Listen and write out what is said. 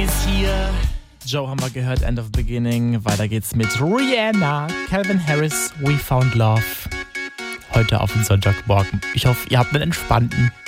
ist hier. Joe haben wir gehört, End of Beginning. Weiter geht's mit Rihanna, Calvin Harris, We Found Love. Heute auf den Sonntagmorgen. Ich hoffe, ihr habt einen entspannten.